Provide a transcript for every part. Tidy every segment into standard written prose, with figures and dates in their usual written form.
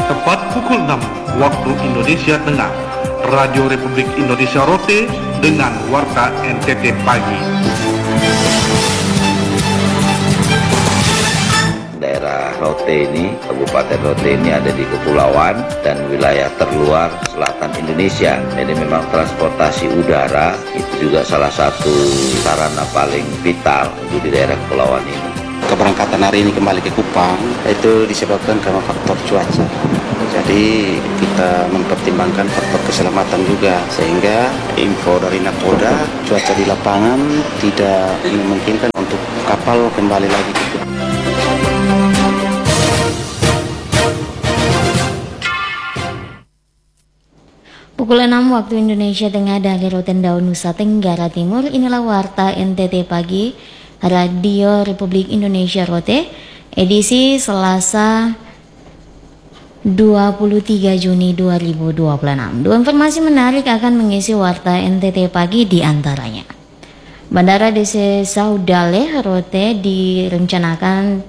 Tepat pukul 6 waktu Indonesia Tengah, Radio Republik Indonesia Rote dengan Warta NTT Pagi. Daerah Rote ini, Kabupaten Rote ini ada di kepulauan dan wilayah terluar selatan Indonesia. Jadi memang transportasi udara itu juga salah satu sarana paling vital untuk di daerah kepulauan ini. Keberangkatan hari ini kembali ke Kupang itu disebabkan karena faktor cuaca. Jadi kita mempertimbangkan faktor keselamatan juga, sehingga info dari Nakoda cuaca di lapangan tidak memungkinkan untuk kapal kembali lagi ke Kupang. Pukul 6 waktu Indonesia Tengah dari Rotendao, Nusa Tenggara Timur. Inilah Warta NTT Pagi Radio Republik Indonesia Rote, edisi Selasa 23 Juni 2026. Dua informasi menarik akan mengisi Warta NTT Pagi, di antaranya Bandara DC Saudale Rote direncanakan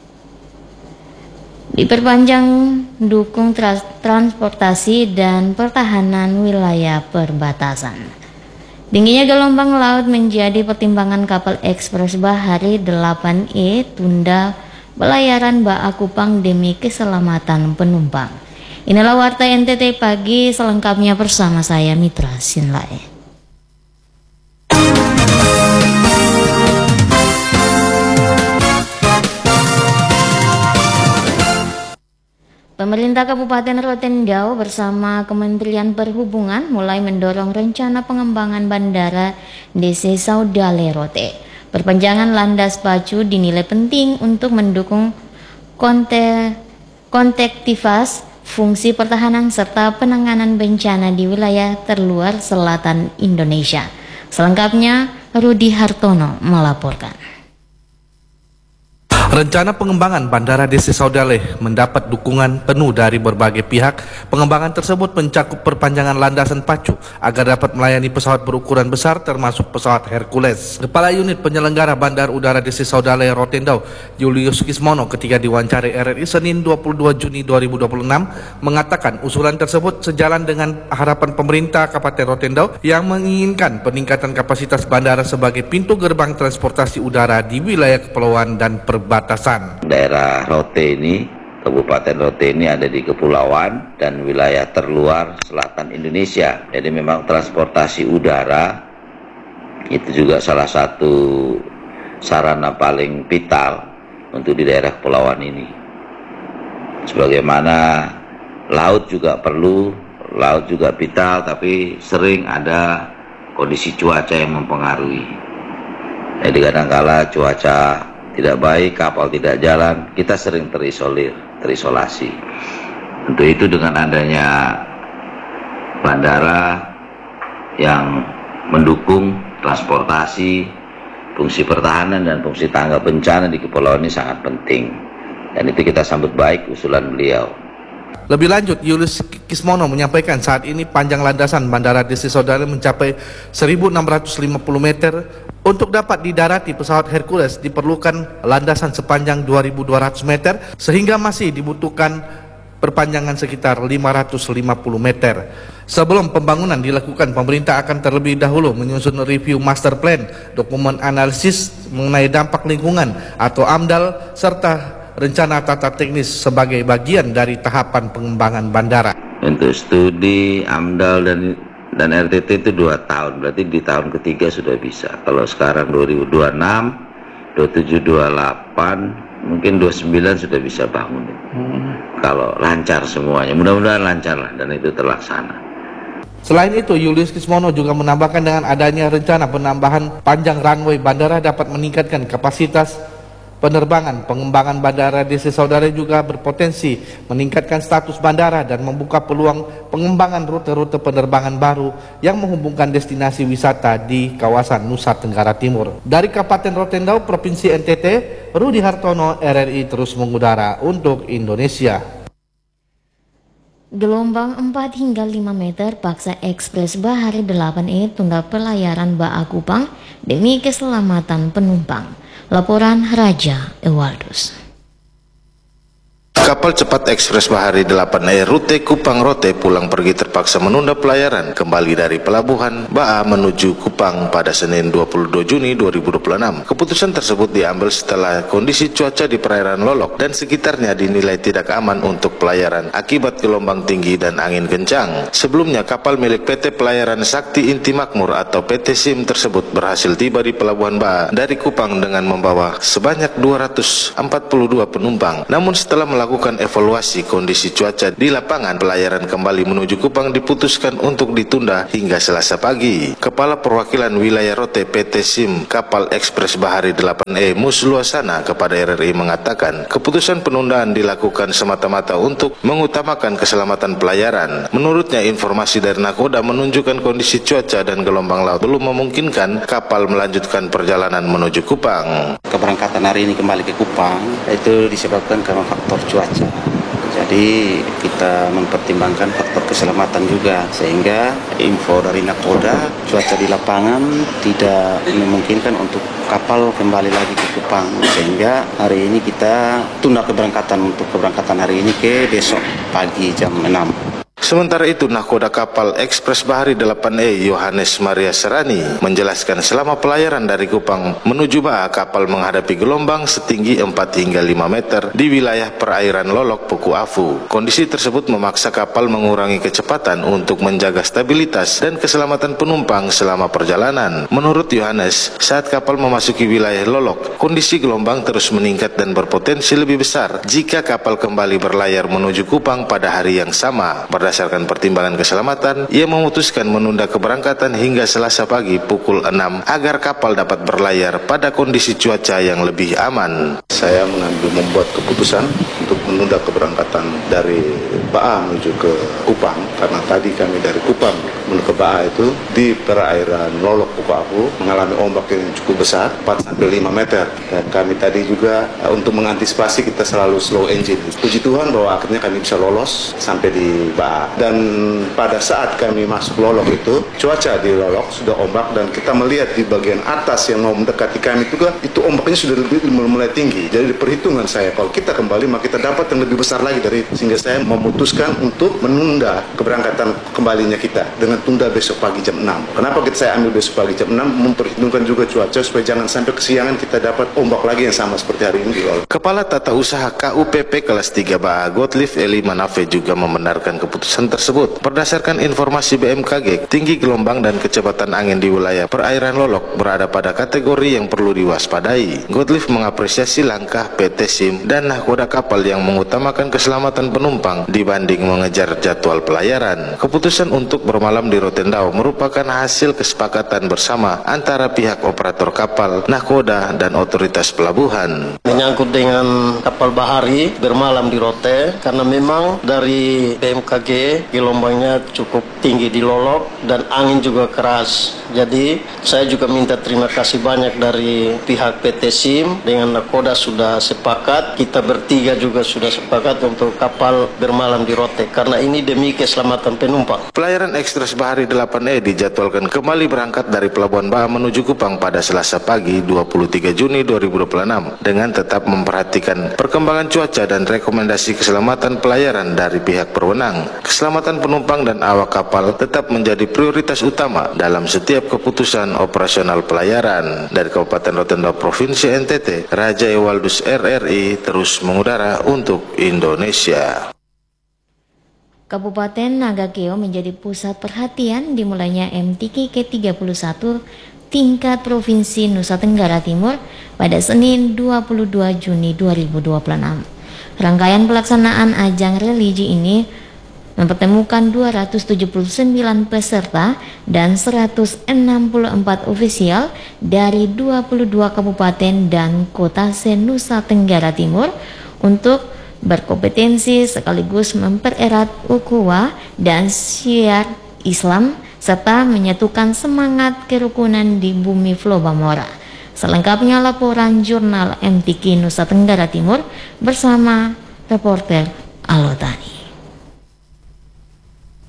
diperpanjang dukung transportasi dan pertahanan wilayah perbatasan. Tingginya gelombang laut menjadi pertimbangan kapal ekspres Bahari 8E tunda pelayaran Baa Kupang demi keselamatan penumpang. Inilah Warta NTT Pagi, selengkapnya bersama saya Mitra Sinlae. Pemerintah Kabupaten Rotendao bersama Kementerian Perhubungan mulai mendorong rencana pengembangan Bandara DC Saudale Rote. Perpanjangan landas pacu dinilai penting untuk mendukung konektivitas, fungsi pertahanan serta penanganan bencana di wilayah terluar selatan Indonesia. Selengkapnya Rudi Hartono melaporkan. Rencana pengembangan Bandara DC Saudale mendapat dukungan penuh dari berbagai pihak. Pengembangan tersebut mencakup perpanjangan landasan pacu agar dapat melayani pesawat berukuran besar termasuk pesawat Hercules. Kepala Unit Penyelenggara Bandar Udara DC Saudale Rotendao, Julius Kismono, ketika diwawancari RRI Senin 22 Juni 2026 mengatakan usulan tersebut sejalan dengan harapan pemerintah Kabupaten Rotendao yang menginginkan peningkatan kapasitas bandara sebagai pintu gerbang transportasi udara di wilayah kepulauan dan perbatasan. Daerah Rote ini, Kabupaten Rote ini ada di kepulauan dan wilayah terluar selatan Indonesia. Jadi memang transportasi udara itu juga salah satu sarana paling vital untuk di daerah kepulauan ini. Sebagaimana laut juga perlu, laut juga vital, tapi sering ada kondisi cuaca yang mempengaruhi. Jadi kadangkala cuaca tidak baik, kapal tidak jalan, kita sering terisolasi. Untuk itu dengan adanya bandara yang mendukung transportasi, fungsi pertahanan dan fungsi tanggap bencana di kepulauan ini sangat penting. Dan itu kita sambut baik usulan beliau. Lebih lanjut, Julius Kismono menyampaikan saat ini panjang landasan Bandara DC Saudale mencapai 1.650 meter. Untuk dapat didarati pesawat Hercules diperlukan landasan sepanjang 2.200 meter sehingga masih dibutuhkan perpanjangan sekitar 550 meter. Sebelum pembangunan dilakukan, pemerintah akan terlebih dahulu menyusun review master plan, dokumen analisis mengenai dampak lingkungan atau AMDAL, serta rencana tata teknis sebagai bagian dari tahapan pengembangan bandara. Untuk studi AMDAL dan RTT itu 2 tahun, berarti di tahun ketiga sudah bisa. Kalau sekarang 2026, 27, 28, mungkin 29 sudah bisa bangun. Kalau lancar semuanya, mudah-mudahan lancar lah dan itu terlaksana. Selain itu, Julius Kismono juga menambahkan dengan adanya rencana penambahan panjang runway bandara dapat meningkatkan kapasitas penerbangan. Pengembangan Bandara DC Saudale juga berpotensi meningkatkan status bandara dan membuka peluang pengembangan rute-rute penerbangan baru yang menghubungkan destinasi wisata di kawasan Nusa Tenggara Timur. Dari Kabupaten Rotendao, Provinsi NTT, Rudi Hartono, RRI terus mengudara untuk Indonesia. Gelombang 4 hingga 5 meter paksa ekspres Bahari 8E tunda pelayaran Baa Kupang demi keselamatan penumpang. Laporan Raja Ewaldus. Kapal cepat ekspres Bahari 8E rute Kupang Rote pulang pergi terpaksa menunda pelayaran kembali dari pelabuhan Baa menuju Kupang pada Senin 22 Juni 2026. Keputusan tersebut diambil setelah kondisi cuaca di perairan Lolok dan sekitarnya dinilai tidak aman untuk pelayaran akibat gelombang tinggi dan angin kencang. Sebelumnya kapal milik PT Pelayaran Sakti Inti Makmur atau PT SIM tersebut berhasil tiba di pelabuhan Baa dari Kupang dengan membawa sebanyak 242 penumpang. Namun setelah melakukan evaluasi kondisi cuaca di lapangan, pelayaran kembali menuju Kupang diputuskan untuk ditunda hingga Selasa pagi. Kepala Perwakilan Wilayah Rote PT SIM Kapal Ekspres Bahari 8E Musluasana kepada RRI mengatakan, keputusan penundaan dilakukan semata-mata untuk mengutamakan keselamatan pelayaran. Menurutnya, informasi dari nakoda menunjukkan kondisi cuaca dan gelombang laut belum memungkinkan kapal melanjutkan perjalanan menuju Kupang. Keberangkatan hari ini kembali ke Kupang itu disebabkan karena faktor cuaca. Jadi kita mempertimbangkan faktor keselamatan juga, sehingga info dari nakoda cuaca di lapangan tidak memungkinkan untuk kapal kembali lagi ke Kupang, sehingga hari ini kita tunda keberangkatan hari ini ke besok pagi jam 6. Sementara itu, nakoda kapal Ekspres Bahari 8E Yohanes Maria Serani menjelaskan selama pelayaran dari Kupang menuju Baa, kapal menghadapi gelombang setinggi 4 hingga 5 meter di wilayah perairan Lolok Puku Afu. Kondisi tersebut memaksa kapal mengurangi kecepatan untuk menjaga stabilitas dan keselamatan penumpang selama perjalanan. Menurut Yohanes, saat kapal memasuki wilayah Lolok, kondisi gelombang terus meningkat dan berpotensi lebih besar jika kapal kembali berlayar menuju Kupang pada hari yang sama. Berdasarkan pertimbangan keselamatan, ia memutuskan menunda keberangkatan hingga Selasa pagi pukul 6 agar kapal dapat berlayar pada kondisi cuaca yang lebih aman. Saya membuat keputusan untuk menunda keberangkatan dari Baa menuju ke Kupang, karena tadi kami dari Kupang menuju ke Baa itu di perairan Lolok Puku Afu mengalami ombak yang cukup besar, 4-5 meter, dan kami tadi juga untuk mengantisipasi kita selalu slow engine. Puji Tuhan bahwa akhirnya kami bisa lolos sampai di Baa. Dan pada saat kami masuk Lolok itu, cuaca di Lolok sudah ombak, dan kita melihat di bagian atas yang mau mendekati kami juga, itu ombaknya sudah mulai tinggi. Jadi perhitungan saya, kalau kita kembali maka kita dapat yang lebih besar lagi sehingga saya memutuskan untuk menunda keberangkatan kembalinya kita dengan tunda besok pagi jam 6. Kenapa saya ambil besok pagi jam 6? Memperhitungkan juga cuaca supaya jangan sampai kesiangan kita dapat ombak lagi yang sama seperti hari ini di Lolok. Kepala Tata Usaha KUPP kelas 3 Baa Gottlieb Eli Manafe juga membenarkan keputusan tersebut. Berdasarkan informasi BMKG, tinggi gelombang dan kecepatan angin di wilayah perairan Lolok berada pada kategori yang perlu diwaspadai. Gottlieb mengapresiasi langkah PT SIM dan nakoda kapal yang mengutamakan keselamatan penumpang dibanding mengejar jadwal pelayaran. Keputusan untuk bermalam di Rotendao merupakan hasil kesepakatan bersama antara pihak operator kapal, nakoda, dan otoritas pelabuhan. Menyangkut dengan kapal bahari bermalam di Rote, karena memang dari BMKG gelombangnya cukup tinggi di Lolok dan angin juga keras. Jadi saya juga minta terima kasih banyak dari pihak PT SIM dengan nakoda sudah sepakat, kita bertiga juga sudah sepakat untuk kapal bermalam di Rote karena ini demi keselamatan penumpang. Pelayaran Ekspres Bahari 8E dijadwalkan kembali berangkat dari Pelabuhan Baa menuju Kupang pada Selasa pagi 23 Juni 2026 dengan tetap memperhatikan perkembangan cuaca dan rekomendasi keselamatan pelayaran dari pihak berwenang. Keselamatan penumpang dan awak kapal tetap menjadi prioritas utama dalam setiap keputusan operasional pelayaran. Dari Kabupaten Rotendao Provinsi NTT, Raja Ewaldus RRI terus mengudara untuk Indonesia. Kabupaten Nagakeo menjadi pusat perhatian dimulainya MTQ ke-31 tingkat Provinsi Nusa Tenggara Timur pada Senin 22 Juni 2026. Rangkaian pelaksanaan ajang religi ini mempertemukan 279 peserta dan 164 ofisial dari 22 kabupaten dan kota se-Nusa Tenggara Timur untuk berkompetensi sekaligus mempererat ukhuwah dan syiar Islam serta menyatukan semangat kerukunan di bumi Flobamora. Selengkapnya laporan jurnal MTQ Nusa Tenggara Timur bersama reporter Alotani.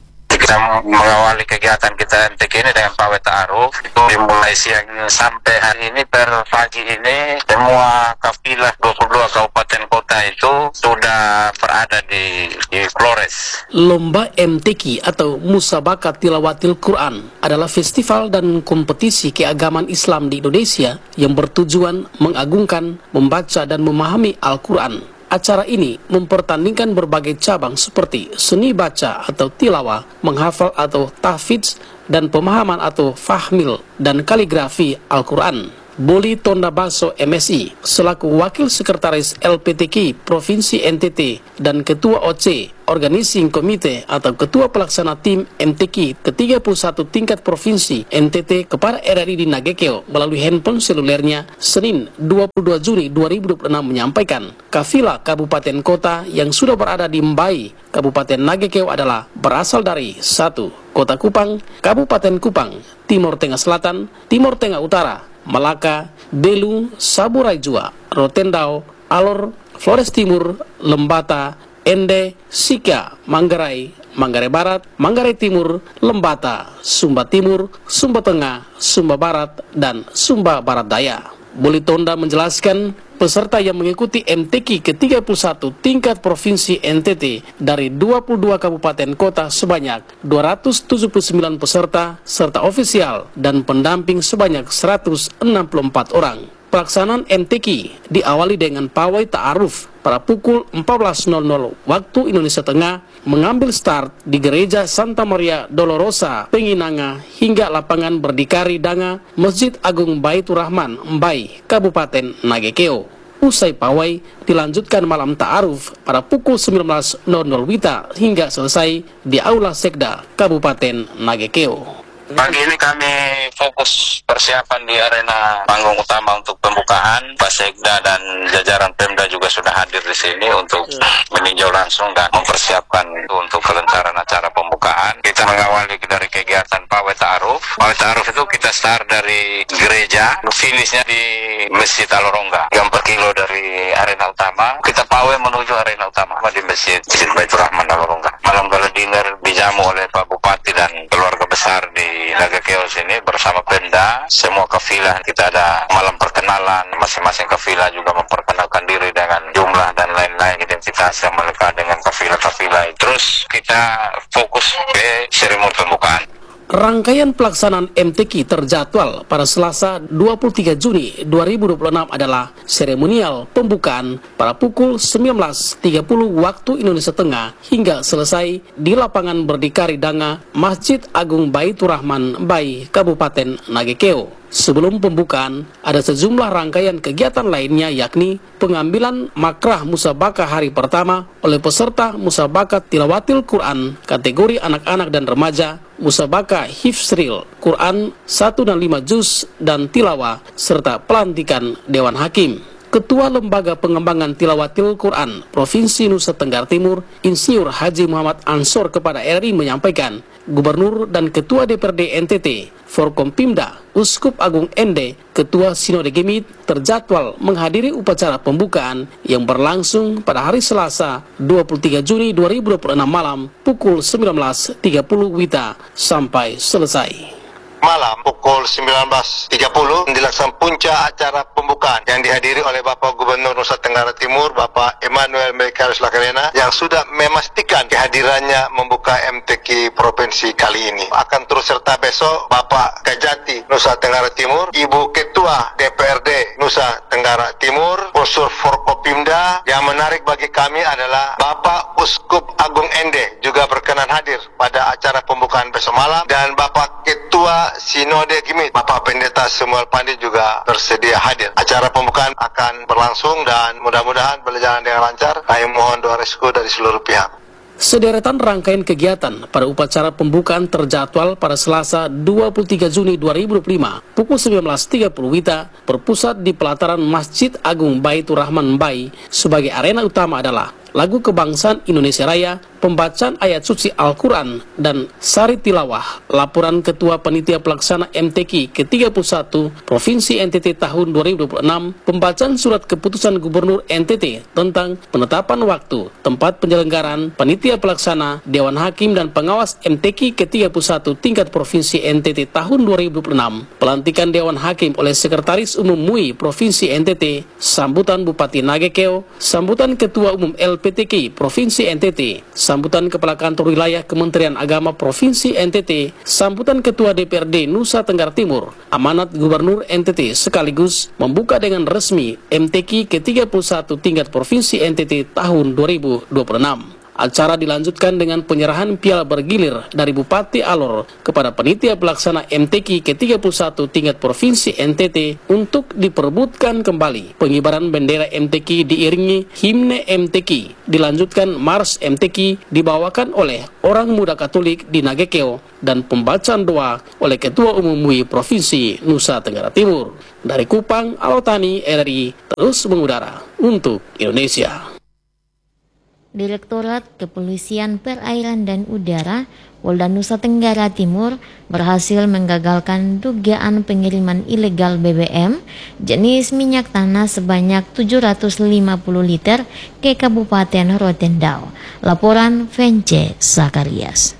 Kita mengawali kegiatan kita MTQ ini dengan pawai ta'aruf. Itu dimulai siang sampai hari ini, per pagi ini semua kafilah 22 kabupaten kota itu sudah berada di Flores. Lomba MTQ atau Musabaqah Tilawatil Quran adalah festival dan kompetisi keagamaan Islam di Indonesia yang bertujuan mengagungkan, membaca dan memahami Al-Quran. Acara ini mempertandingkan berbagai cabang seperti seni baca atau tilawah, menghafal atau tahfidz, dan pemahaman atau fahmil dan kaligrafi Al-Quran. Boli Tondabaso MSI selaku Wakil Sekretaris LPTQ Provinsi NTT dan Ketua OC Organizing Komite atau Ketua Pelaksana Tim MTQ ke-31 tingkat Provinsi NTT kepada RRI di Nagekeo melalui handphone selulernya Senin 22 Juni 2026 menyampaikan, kafilah kabupaten kota yang sudah berada di Mbai, Kabupaten Nagekeo adalah berasal dari 1. Kota Kupang, Kabupaten Kupang, Timur Tengah Selatan, Timur Tengah Utara, Malaka, Belu, Saburai Jua, Rotendao, Alor, Flores Timur, Lembata, Ende, Sika, Manggarai, Manggarai Barat, Manggarai Timur, Lembata, Sumba Timur, Sumba Tengah, Sumba Barat, dan Sumba Barat Daya. Boli Tonda menjelaskan peserta yang mengikuti MTQ ke-31 tingkat Provinsi NTT dari 22 kabupaten kota sebanyak 279 peserta serta ofisial dan pendamping sebanyak 164 orang. Pelaksanaan MTQ diawali dengan pawai ta'aruf pada pukul 14.00 waktu Indonesia Tengah, mengambil start di Gereja Santa Maria Dolorosa, Penginanga, hingga lapangan Berdikari Danga, Masjid Agung Baitur Rahman, Mbai, Kabupaten Nagekeo. Usai pawai, dilanjutkan malam ta'aruf pada pukul 19.00 WITA hingga selesai di Aula Sekda, Kabupaten Nagekeo. Pagi ini kami fokus persiapan di arena panggung utama untuk pembukaan. Pak Sekda dan jajaran Pemda juga sudah hadir di sini untuk meninjau langsung dan mempersiapkan untuk kelancaran acara pembukaan. Kita mengawali dari kegiatan pawai ta'aruf. Pawai ta'aruf itu kita start dari gereja, finishnya di Masjid Alorongga, 4 kilo dari arena utama. Kita pawai menuju arena utama di Masjid Baitur Rahman Alorongga. Malam gala dinner dijamu oleh Pak Bupati dan keluarga besar di Nagekeo sini bersama Pemda. Semua kafilah kita ada malam perkenalan, masing-masing kafilah juga memperkenalkan diri dengan jumlah dan lain-lain identitas yang mereka dengan kafilah-kafilah. Terus kita fokus ke seremoni pembukaan. Rangkaian pelaksanaan MTQ terjadwal pada Selasa 23 Juni 2026 adalah seremonial pembukaan pada pukul 19.30 waktu Indonesia Tengah hingga selesai di lapangan Berdikari Danga, Masjid Agung Baitur Rahman, Mbai, Kabupaten Nagekeo. Sebelum pembukaan, ada sejumlah rangkaian kegiatan lainnya yakni pengambilan makrah musabaqah hari pertama oleh peserta musabaqah tilawatil Quran kategori anak-anak dan remaja, musabaqah hifzril Quran 1 dan 5 juz dan tilawah, serta pelantikan Dewan Hakim. Ketua Lembaga Pengembangan Tilawatil Quran Provinsi Nusa Tenggara Timur, Insinyur Haji Muhammad Ansor kepada RRI menyampaikan, Gubernur dan Ketua DPRD NTT, Forkompimda, Uskup Agung Ende, Ketua Sinode Gemit terjadwal menghadiri upacara pembukaan yang berlangsung pada hari Selasa 23 Juni 2026 malam pukul 19.30 WITA sampai selesai. Malam pukul 19.30 dilaksanakan puncak acara pembukaan yang dihadiri oleh Bapak Gubernur Nusa Tenggara Timur, Bapak Emmanuel Mekarius Lakarena, yang sudah memastikan kehadirannya membuka MTQ provinsi kali ini. Akan terus serta besok Bapak Kajati Nusa Tenggara Timur, Ibu Ketua DPRD Nusa Tenggara Timur, unsur Forkopimda. Yang menarik bagi kami adalah Bapak Uskup Agung Ende juga berkenan hadir pada acara pembukaan besok malam, dan Bapak Ketua Sinode Gemit, Bapak Pendeta Samuel Pandi juga bersedia hadir. Acara pembukaan akan berlangsung dan mudah-mudahan berjalan dengan lancar. Kami mohon doa restu dari seluruh pihak. Sederetan rangkaian kegiatan pada upacara pembukaan terjadwal pada Selasa 23 Juni 2025 pukul 19.30 WITA berpusat di pelataran Masjid Agung Baitur Rahman Mbai. Sebagai arena utama adalah lagu kebangsaan Indonesia Raya, pembacaan ayat suci Al-Quran, dan sari tilawah. Laporan Ketua Panitia Pelaksana MTQ ke-31 Provinsi NTT tahun 2026, pembacaan surat keputusan Gubernur NTT tentang penetapan waktu, tempat penyelenggaraan, Panitia Pelaksana, Dewan Hakim dan Pengawas MTQ ke-31 tingkat Provinsi NTT tahun 2026, pelantikan Dewan Hakim oleh Sekretaris Umum MUI Provinsi NTT, sambutan Bupati Nagekeo, sambutan Ketua Umum LPTK Provinsi NTT, sambutan Kepala Kantor Wilayah Kementerian Agama Provinsi NTT, sambutan Ketua DPRD Nusa Tenggara Timur, amanat Gubernur NTT sekaligus membuka dengan resmi MTQ ke-31 tingkat Provinsi NTT tahun 2026. Acara dilanjutkan dengan penyerahan piala bergilir dari Bupati Alor kepada Panitia Pelaksana MTQ ke-31 tingkat Provinsi NTT untuk diperebutkan kembali. Pengibaran bendera MTQ diiringi himne MTQ. Dilanjutkan Mars MTQ dibawakan oleh orang muda Katolik di Nagekeo dan pembacaan doa oleh Ketua Umum MUI Provinsi Nusa Tenggara Timur. Dari Kupang, Alotani, RRI terus mengudara untuk Indonesia. Direktorat Kepolisian Perairan dan Udara Polda Nusa Tenggara Timur berhasil menggagalkan dugaan pengiriman ilegal BBM jenis minyak tanah sebanyak 750 liter ke Kabupaten Rotendao. Laporan Vence Zakarias.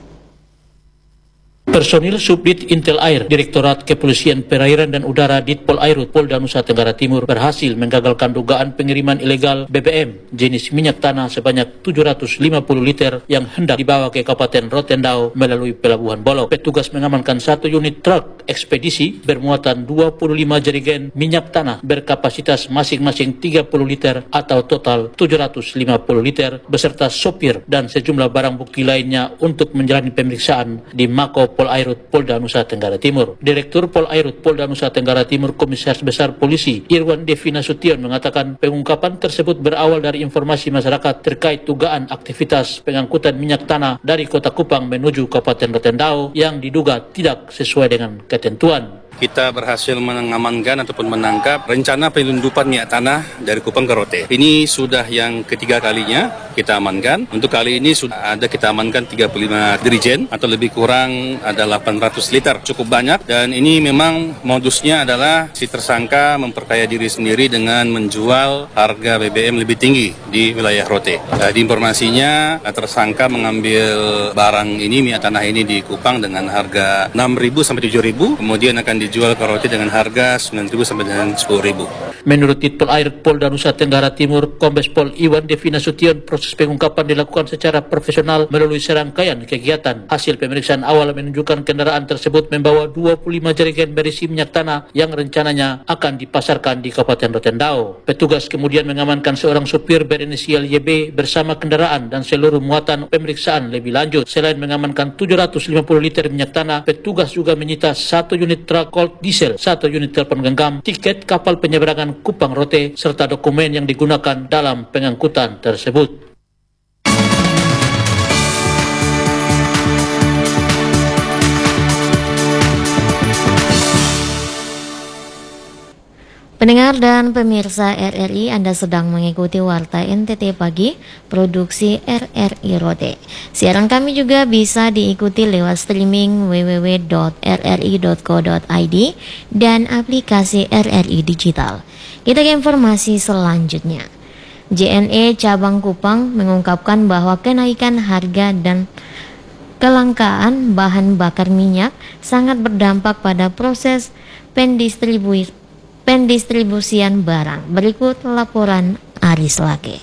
Personil Subdit Intel Air Direktorat Kepolisian Perairan dan Udara Ditpol Airut Polda Nusa Tenggara Timur berhasil menggagalkan dugaan pengiriman ilegal BBM jenis minyak tanah sebanyak 750 liter yang hendak dibawa ke Kabupaten Rotendao melalui Pelabuhan Bolok. Petugas mengamankan 1 unit truk ekspedisi bermuatan 25 jerigen minyak tanah berkapasitas masing-masing 30 liter atau total 750 liter beserta sopir dan sejumlah barang bukti lainnya untuk menjalani pemeriksaan di Mako Pol Airut Polda Nusa Tenggara Timur. Direktur Pol Airut Polda Nusa Tenggara Timur Komisaris Besar Polisi Irwan Devi Nasution mengatakan pengungkapan tersebut berawal dari informasi masyarakat terkait dugaan aktivitas pengangkutan minyak tanah dari Kota Kupang menuju Kabupaten Rotendao yang diduga tidak sesuai dengan ketentuan. Kita berhasil mengamankan ataupun menangkap rencana penyelundupan minyak tanah dari Kupang ke Rote. Ini sudah yang ketiga kalinya kita amankan. Untuk kali ini sudah ada kita amankan 35 dirijen atau lebih kurang ada 800 liter. Cukup banyak dan ini memang modusnya adalah si tersangka memperkaya diri sendiri dengan menjual harga BBM lebih tinggi di wilayah Rote. Di informasinya tersangka mengambil barang ini, minyak tanah ini di Kupang dengan harga 6.000 sampai 7.000, kemudian akan dijual ke Rote dengan harga 9.000 sampai dengan 10.000. Menurut Ditpol Air Polda Nusa Tenggara Timur, Kombes Pol Iwan Devi Nasution, proses pengungkapan dilakukan secara profesional melalui serangkaian kegiatan. Hasil pemeriksaan awal menunjukkan kendaraan tersebut membawa 25 jerigen berisi minyak tanah yang rencananya akan dipasarkan di Kabupaten Rotendao. Petugas kemudian mengamankan seorang supir berinisial YB bersama kendaraan dan seluruh muatan pemeriksaan lebih lanjut. Selain mengamankan 750 liter minyak tanah, petugas juga menyita 1 unit truk Colt diesel, 1 unit telepon genggam, tiket kapal penyeberangan Kupang Rote, serta dokumen yang digunakan dalam pengangkutan tersebut. Pendengar dan pemirsa RRI, Anda sedang mengikuti Warta NTT Pagi, produksi RRI Rote. Siaran kami juga bisa diikuti lewat streaming www.rri.co.id dan aplikasi RRI Digital. Kita ke informasi selanjutnya. JNE Cabang Kupang mengungkapkan bahwa kenaikan harga dan kelangkaan bahan bakar minyak sangat berdampak pada proses pendistribusian barang. Berikut laporan Aris Lake.